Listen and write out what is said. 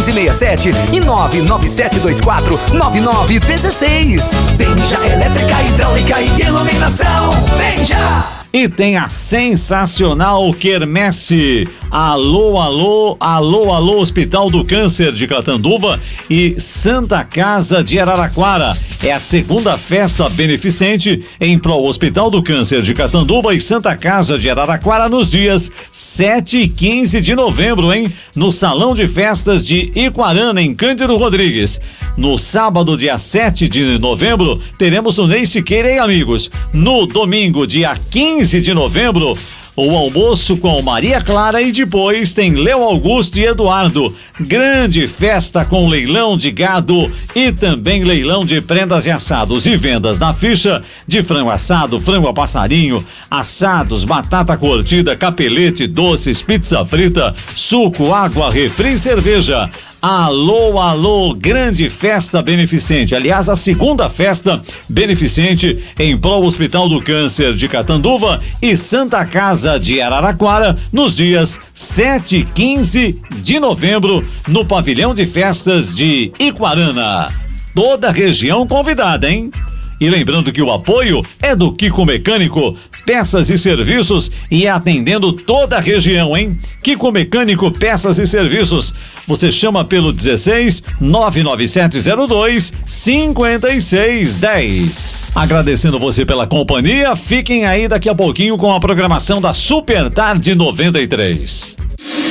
1567 e 997249916. Benja Elétrica, Hidráulica e Iluminação. Benja! E tem a sensacional quermesse. Alô, alô, alô, alô, Hospital do Câncer de Catanduva e Santa Casa de Araraquara. É a segunda festa beneficente em prol Hospital do Câncer de Catanduva e Santa Casa de Araraquara nos dias 7 e 15 de novembro, hein? No Salão de Festas de Iquarana, em Cândido Rodrigues. No sábado, dia 7 de novembro, teremos o Ney Siqueira e amigos. No domingo, dia 15 de novembro, o almoço com Maria Clara e depois tem Léo Augusto e Eduardo. Grande festa com leilão de gado e também leilão de prendas e assados e vendas na ficha de frango assado, frango a passarinho, assados, batata curtida, capelete, doces, pizza frita, suco, água, refri e cerveja. Alô, alô, grande festa beneficente. Aliás, a segunda festa beneficente em prol Hospital do Câncer de Catanduva e Santa Casa de Araraquara nos dias 7 e 15 de novembro no Pavilhão de Festas de Iquarana. Toda a região convidada, hein? E lembrando que o apoio é do Kiko Mecânico, peças e serviços e atendendo toda a região, hein? Kiko Mecânico, peças e serviços. Você chama pelo 16 99702 5610. Agradecendo você pela companhia, fiquem aí daqui a pouquinho com a programação da Super Tarde 93.